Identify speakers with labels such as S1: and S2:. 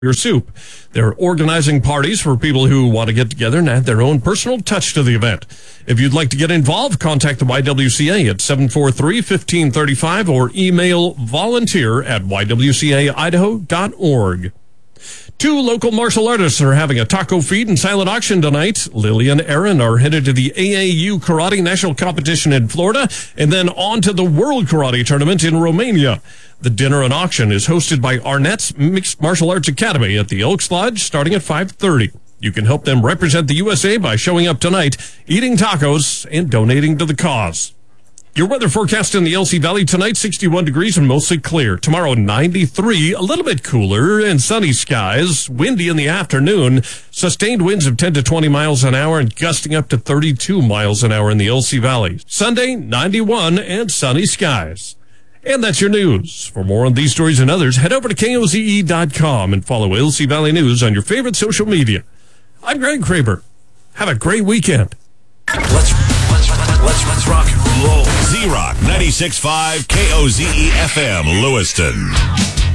S1: your soup. They're organizing parties for people who want to get together and add their own personal touch to the event. If you'd like to get involved, contact the YWCA at 743-1535 or email volunteer@ywcaidaho.org. Two local martial artists are having a taco feed and silent auction tonight. Lily and Aaron are headed to the AAU Karate National Competition in Florida and then on to the World Karate Tournament in Romania. The dinner and auction is hosted by Arnett's Mixed Martial Arts Academy at the Elks Lodge starting at 5:30. You can help them represent the USA by showing up tonight, eating tacos, and donating to the cause. Your weather forecast in the LC Valley tonight, 61 degrees and mostly clear. Tomorrow, 93, a little bit cooler and sunny skies, windy in the afternoon, sustained winds of 10 to 20 miles an hour and gusting up to 32 miles an hour in the LC Valley. Sunday, 91 and sunny skies. And that's your news. For more on these stories and others, head over to KOZE.com and follow LC Valley News on your favorite social media. I'm Greg Kraber. Have a great weekend.
S2: Let's rock and roll. Z-Rock 96.5 KOZE FM Lewiston.